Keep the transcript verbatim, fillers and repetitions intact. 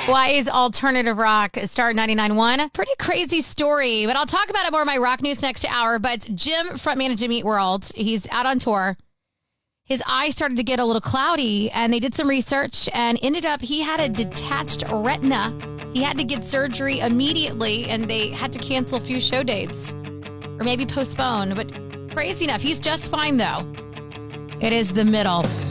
Why is alternative rock Star ninety-nine point one? Pretty crazy story, but I'll talk about it more in my rock news next hour. But Jim, frontman of Jimmy Eat World, he's out on tour. His eye started to get a little cloudy, and they did some research and ended up he had a detached retina. He had to get surgery immediately, and they had to cancel a few show dates or maybe postpone. But crazy enough, he's just fine, though. It is the middle.